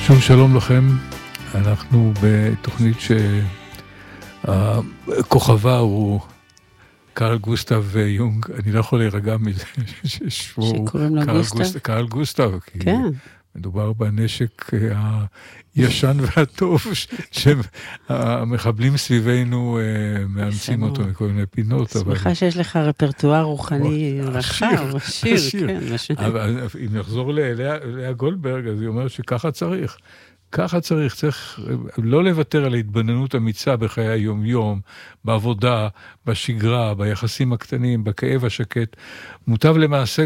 שוב שלום לכם, אנחנו בתוכנית שהכוכבה הוא קרל גוסטב יונג. אני לא יכול להירגע מזה שקוראים לו גוסטב? קרל גוסטב, כי כן. מדובר בנשק הישן והטוב שהמחבלים סביבנו מאמצים אותו מכל מיני פינות. שמחה שיש לך רפרטואר רוחני רחב, עשיר. אבל אם נחזור לאה גולדברג, אז היא אומרת שככה צריך. ככה צריך לא לוותר על ההתבוננות אמיצה בחיי היום-יום, בעבודה, בשגרה, ביחסים הקטנים, בכאב השקט. מותר למעשה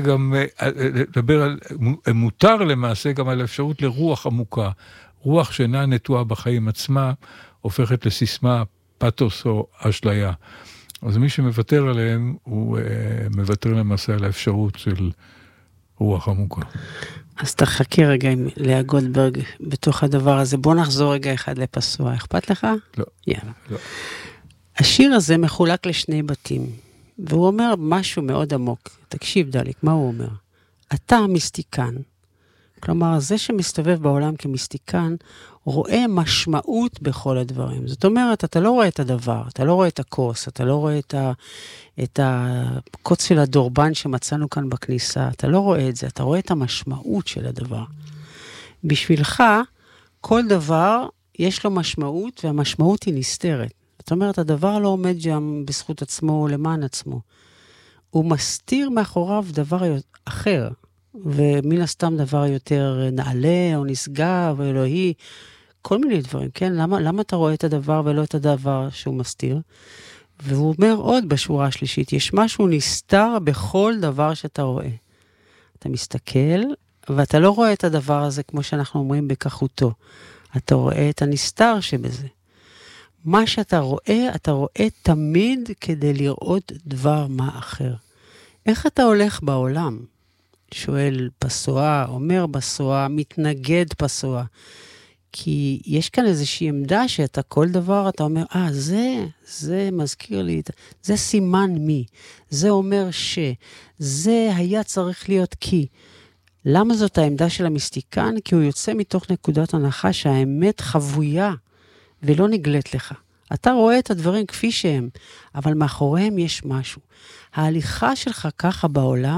גם על האפשרות לרוח עמוקה. רוח שאינה נטועה בחיים עצמה, הופכת לסיסמה, פתוס או אשליה. אז מי שמוותר עליהם, הוא מוותר למעשה על האפשרות של רוח עמוקה. אז תחכי רגע עם לאה גולדברג בתוך הדבר הזה. בוא נחזור רגע אחד לפסוע. אכפת לך? לא. יאללה. לא. השיר הזה מחולק לשני בתים, והוא אומר משהו מאוד עמוק. תקשיב דליק, מה הוא אומר? אתה מיסטיקן. כלומר, זה שמסתובב בעולם כמיסטיקן, רואה משמעות בכל הדברים. זאת אומרת, אתה לא רואה את הדבר, אתה לא רואה את הכוס, אתה לא רואה את הקוץ של הדורבן שמצאנו כאן בכניסה, אתה לא רואה את זה, אתה רואה את המשמעות של הדבר. בשבילך, כל דבר יש לו משמעות, והמשמעות היא נסתרת. זאת אומרת, הדבר לא עומד שם בזכות עצמו או למען עצמו. הוא מסתיר מאחוריו דבר אחר, ומן הסתם דבר יותר נעלה או נשגב או אלוהי, כל מיני דברים, כן? למה אתה רואה את הדבר ולא את הדבר שהוא מסתיר? והוא אומר עוד בשורה השלישית, יש משהו נסתר בכל דבר שאתה רואה. אתה מסתכל, ואתה לא רואה את הדבר הזה כמו שאנחנו אומרים בכחותו. אתה רואה את הנסתר שבזה. מה שאתה רואה תמיד כדי לראות דבר מה אחר. איך אתה הולך בעולם? שואל פסועה, אומר פסועה, מתנגד פסועה. כי יש כאן איזושהי עמדה שאתה כל דבר, אתה אומר, זה מזכיר לי, זה סימן מי, זה אומר זה היה צריך להיות כי. למה זאת העמדה של המיסטיקן? כי הוא יוצא מתוך נקודת הנחה שהאמת חבויה ולא נגלית לך. אתה רואה את הדברים כפי שהם, אבל מאחוריהם יש משהו. ההליכה שלך ככה בעולם,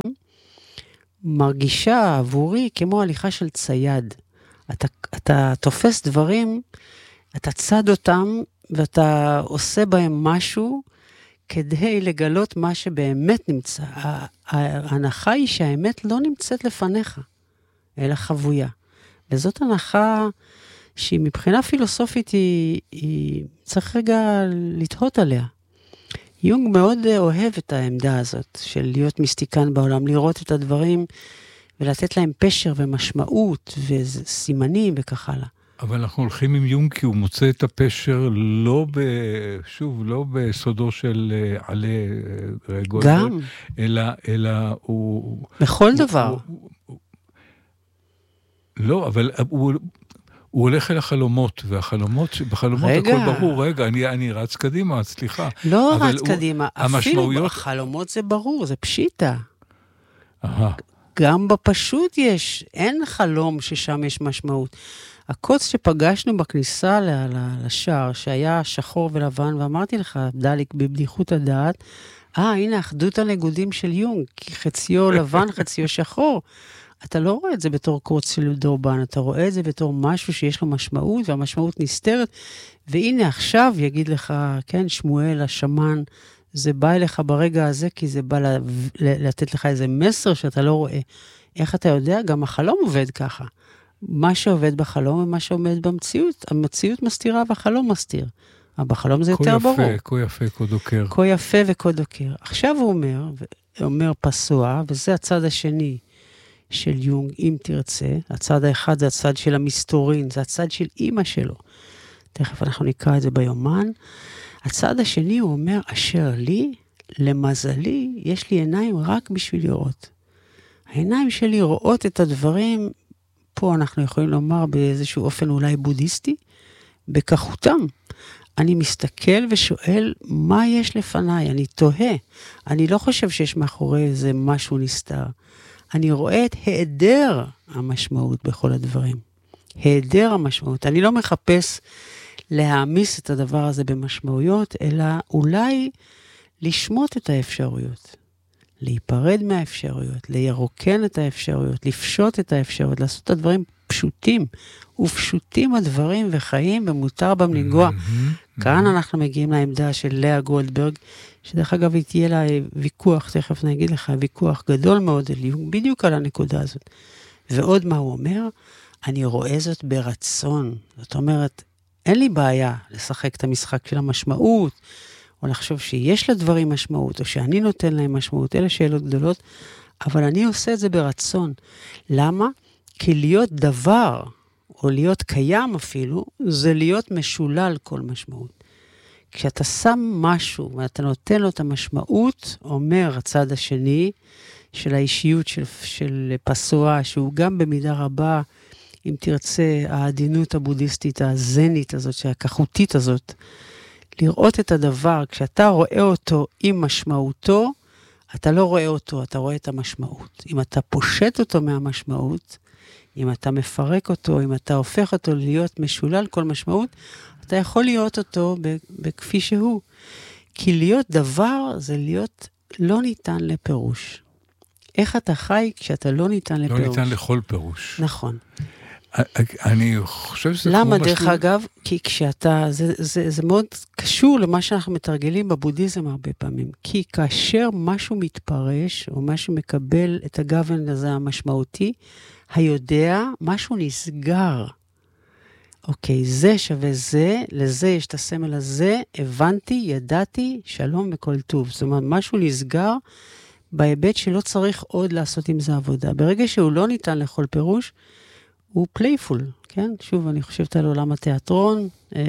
מרגישה עבורי כמו הליכה של צייד. אתה תופס דברים, אתה צד אותם, ואתה עושה בהם משהו, כדי לגלות מה שבאמת נמצא. ההנחה היא שהאמת לא נמצאת לפניך, אלא חבויה. וזאת הנחה שהיא מבחינה פילוסופית, היא צריך רגע לתהות עליה. יונג מאוד אוהב את העמדה הזאת, של להיות מיסטיקן בעולם, לראות את הדברים, ולתת להם פשר ומשמעות, וסימנים וכך הלאה. אבל אנחנו הולכים עם יונג, כי הוא מוצא את הפשר לא בסודו של עלה גולדברג, גם. אלא הוא... בכל דבר. לא, אבל הוא הולך אל החלומות, בחלומות הכל ברור. רגע, אני רץ קדימה, סליחה. לא רץ קדימה, אפילו בחלומות זה ברור, זה פשיטה. גם בפשוט אין חלום ששם יש משמעות. הקוץ שפגשנו בכניסה לשער, שהיה שחור ולבן, ואמרתי לך, דליק, בבדיחות הדעת, הנה אחדות הנגודים של יונג, כי חציו לבן, חציו שחור. אתה לא רואה את זה בתור קוץ של דורבן, אתה רואה את זה בתור משהו שיש לו משמעות, והמשמעות נסתרת, והנה עכשיו יגיד לך, כן, שמואל, השמן, זה בא אליך ברגע הזה, כי זה בא לתת לך איזה מסר שאתה לא רואה. איך אתה יודע? גם החלום עובד ככה. מה שעובד בחלום ומה שעומד במציאות. המציאות מסתירה והחלום מסתיר. אבל בחלום זה יותר ברור. כה יפה, כה דוקר. כה יפה וכה דוקר. עכשיו הוא אומר פסוע, וזה הצד השני של יונג, אם תרצה. הצד האחד זה הצד של המסתורין, זה הצד של אמא שלו. תכף אנחנו נקרא את זה ביומן. הצד השני הוא אומר, אשר לי, למזלי, יש לי עיניים רק בשביל לראות. העיניים שלי רואות את הדברים, פה אנחנו יכולים לומר באיזשהו אופן אולי בודהיסטי, בכחותם. אני מסתכל ושואל, מה יש לפניי? אני תוהה. אני לא חושב שיש מאחורי איזה משהו נסתר. אני רואה את היעדר המשמעות בכל הדברים. היעדר המשמעות. אני לא מחפש להעמיס את הדבר הזה במשמעויות, אלא אולי לשמוט את האפשרויות, להיפרד מהאפשרויות, לירוקן את האפשרויות, לפשוט את האפשרויות, לעשות את הדברים פשוטים, ופשוטים הדברים וחיים, ומותר בם לנגוע. כאן אנחנו מגיעים לעמדה של לאה גולדברג, שדרך אגב תהיה לה ויכוח, תכף אני אגיד לך, ויכוח גדול מאוד, בדיוק על הנקודה הזאת. ועוד מה הוא אומר? אני רואה זאת ברצון. זאת אומרת, אין לי בעיה לשחק את המשחק של המשמעות, או לחשוב שיש לדברים משמעות, או שאני נותן להם משמעות, אלה שאלות גדולות, אבל אני עושה את זה ברצון. למה? כי להיות דבר, או להיות קיים אפילו, זה להיות משולל כל משמעות. כשאתה שם משהו, ואתה נותן לו את המשמעות, אומר הצד השני, של האישיות של פסואה, שהוא גם במידה רבה, אם תרצה, העדינות הבודהיסטית, הזנית הזאת, הכחותית הזאת, לראות את הדבר, כשאתה רואה אותו עם משמעותו, אתה לא רואה אותו, אתה רואה את המשמעות. אם אתה פושט אותו מהמשמעות, אם אתה מפרק אותו, אם אתה הופך אותו להיות משולל כל משמעות, אתה יכול להיות אותו בכפי שהוא. כי להיות דבר זה להיות לא ניתן לפירוש. איך אתה חי כשאתה לא ניתן לפירוש? לא ניתן לכל פירוש. נכון. אני חושב שזה... למה דרך אגב? כי כשאתה, זה מאוד קשור למה שאנחנו מתרגלים בבודהיזם הרבה פעמים. כי כאשר משהו מתפרש, או משהו מקבל את הגוון הזה המשמעותי, היודע, משהו נסגר. אוקיי, זה שווה זה, לזה יש את הסמל הזה, הבנתי, ידעתי, שלום וכל טוב. זאת אומרת, משהו נסגר בהיבט שלא צריך עוד לעשות עם זה עבודה. ברגע שהוא לא ניתן לכל פירוש, הוא פלייפול, כן? שוב, אני חושבת על עולם התיאטרון.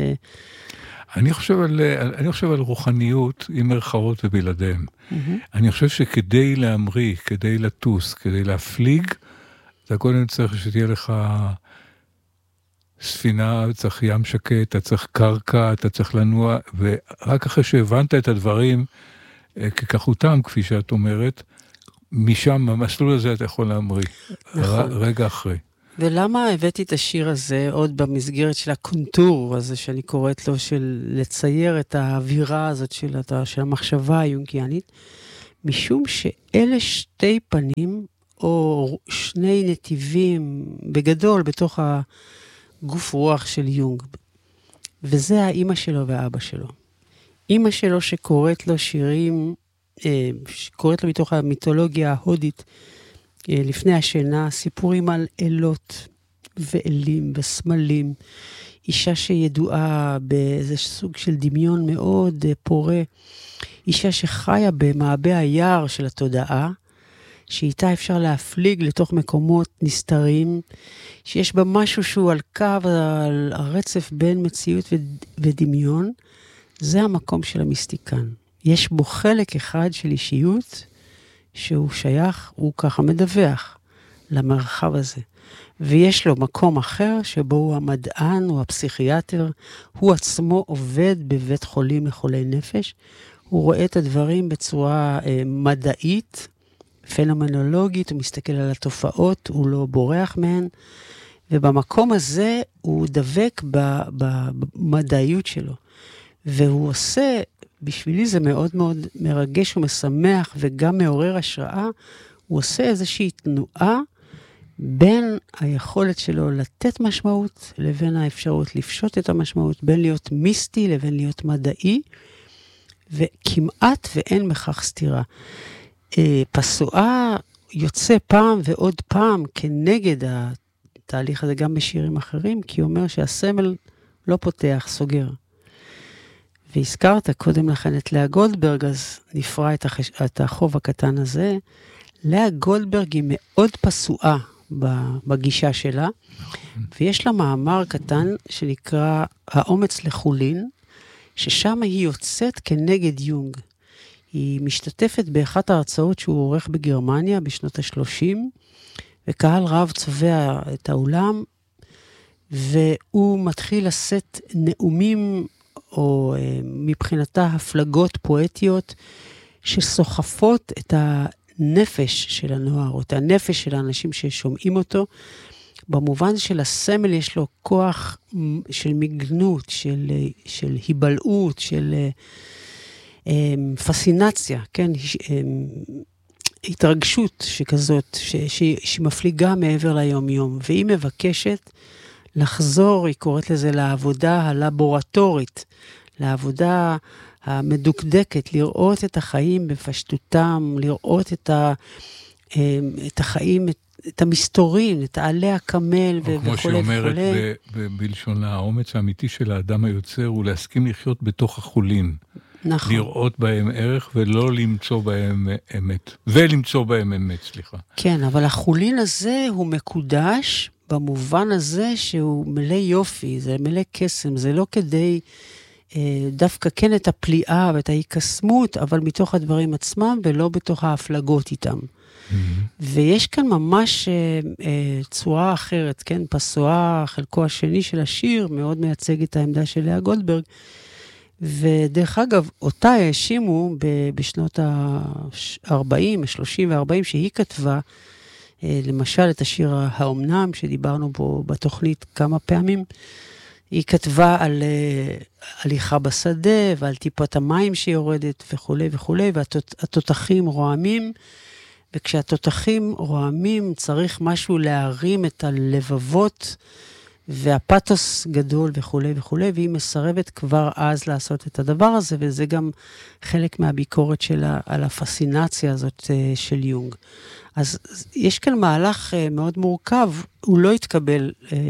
אני חושב על רוחניות עם מרכאות ובלעדיהם. אני חושב שכדי להמריא, כדי לטוס, כדי להפליג, אתה קודם צריך שתהיה לך ספינה, צריך ים שקט, אתה צריך קרקע, אתה צריך לנוע, ורק אחרי שהבנת את הדברים ככחותם, כפי שאת אומרת, משם, במסלול הזה אתה יכול להמריא. נכון. רגע אחרי. ולמה הבאתי את השיר הזה עוד במסגרת של הקונטור הזה שאני קוראת לו, של לצייר את האווירה הזאת של המחשבה היונגיאנית, משום שאלה שתי פנים, או שני נתיבים בגדול בתוך הגוף רוח של יונג. וזה האמא שלו והאבא שלו. אמא שלו שקוראת לו שירים, שקוראת לו מתוך המיתולוגיה ההודית, לפני השינה, סיפורים על אלות ואלים וסמלים, אישה שידועה באיזה סוג של דמיון מאוד פורה, אישה שחיה במעבה היער של התודעה, שאיתה אפשר להפליג לתוך מקומות נסתרים, שיש בה משהו שהוא על קו, על הרצף בין מציאות ודמיון, זה המקום של המיסטיקן. יש בו חלק אחד של אישיות, שהוא שייך, הוא ככה מדווח למרחב הזה. ויש לו מקום אחר, שבו הוא המדען, הוא הפסיכיאטר, הוא עצמו עובד בבית חולים לחולי נפש, הוא רואה את הדברים בצורה מדעית, פנומנולוגית, הוא מסתכל על התופעות, הוא לא בורח מהן, ובמקום הזה הוא דבק במדעיות שלו. והוא עושה, בשבילי זה מאוד מאוד מרגש ומשמח, וגם מעורר השראה, הוא עושה איזושהי תנועה, בין היכולת שלו לתת משמעות, לבין האפשרות לפשוט את המשמעות, בין להיות מיסטי לבין להיות מדעי, וכמעט ואין בכך סתירה. פסואה יוצא פעם ועוד פעם כנגד התהליך הזה, גם בשירים אחרים, כי הוא אומר שהסמל לא פותח, סוגר. והזכרת קודם לכן את לאה גולדברג, אז נפרע את החוב הקטן הזה. לאה גולדברג היא מאוד פסואה בגישה שלה, ויש לה מאמר קטן שנקרא האומץ לחולין, ששם היא יוצאת כנגד יונג. היא משתתפת באחת ההרצאות שהוא עורך בגרמניה בשנות ה-30, וקהל רב צובע את האולם, והוא מתחיל לשאת נאומים, או מבחינתה הפלגות פואטיות, שסוחפות את הנפש של הנוער, או את הנפש של האנשים ששומעים אותו, במובן של הסמל יש לו כוח של מגנות, של היבלעות, של פסינציה, כן? התרגשות שכזאת, שמפליגה מעבר ליום-יום, והיא מבקשת לחזור, היא קוראת לזה לעבודה הלבורטורית, לעבודה המדוקדקת, לראות את החיים בפשטותם, לראות את החיים, את המסתורים, את העלי הקמל וכו'. כמו שהיא אומרת בלשון, האומץ האמיתי של האדם היוצר הוא להסכים לחיות בתוך החולין. נכון. לראות בהם ערך ולא למצוא בהם אמת. ולמצוא בהם אמת, סליחה. כן, אבל החולין הזה הוא מקודש במובן הזה שהוא מלא יופי, זה מלא קסם, זה לא כדי דווקא כן את הפליאה ואת ההיקסמות, אבל מתוך הדברים עצמם ולא בתוך ההפלגות איתם. ויש כאן ממש צורה אחרת, כן? פסואה, חלקו השני של השיר, מאוד מייצג את העמדה של לאה גולדברג, ודרך אגב, אותה האשימו בשנות ה-40, 30 ו-40, שהיא כתבה, למשל את השיר האומנם, שדיברנו בו בתוכנית כמה פעמים, היא כתבה על הליכה בשדה, ועל טיפת המים שיורדת וכו' וכו', והתותחים רועמים, וכשהתותחים רועמים צריך משהו להרים את הלבבות, והפתוס גדול וכו' וכו', והיא מסרבת כבר אז לעשות את הדבר הזה, וזה גם חלק מהביקורת שלה על הפסינציה הזאת של יונג. אז יש כאן מהלך מאוד מורכב, הוא לא התקבל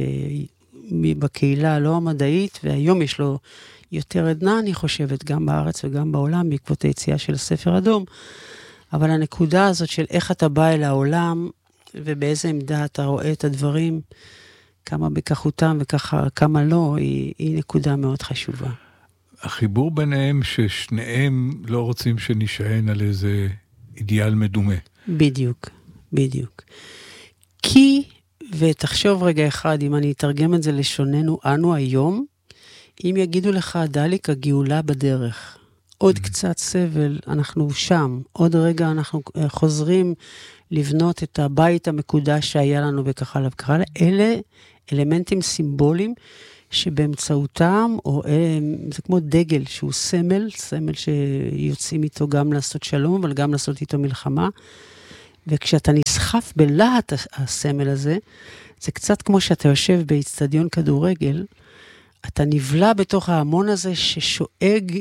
בקהילה הלא המדעית, והיום יש לו יותר עדנה, אני חושבת, גם בארץ וגם בעולם, בעקבות היציאה של הספר אדום, אבל הנקודה הזאת של איך אתה בא אל העולם, ובאיזה עמדה אתה רואה את הדברים, כמה בכחותם וכמה לא, היא נקודה מאוד חשובה. החיבור ביניהם ששניהם לא רוצים שנשען על איזה אידיאל מדומה. בדיוק, בדיוק. כי, ותחשוב רגע אחד, אם אני אתרגם את זה לשוננו אנו היום, אם יגידו לך, דליק, הגאולה בדרך. עוד קצת סבל, אנחנו שם. עוד רגע אנחנו חוזרים לבנות את הבית המקודש שהיה לנו וכך הלאה וכך הלאה. אלה אלמנטים סימבוליים שבאמצעותם, או זה כמו דגל שהוא סמל שיוצאים איתו גם לעשות שלום, אבל גם לעשות איתו מלחמה. וכשאתה נסחף בלהט הסמל הזה, זה קצת כמו שאתה יושב באצטדיון כדורגל, אתה נבלע בתוך ההמון הזה ששואג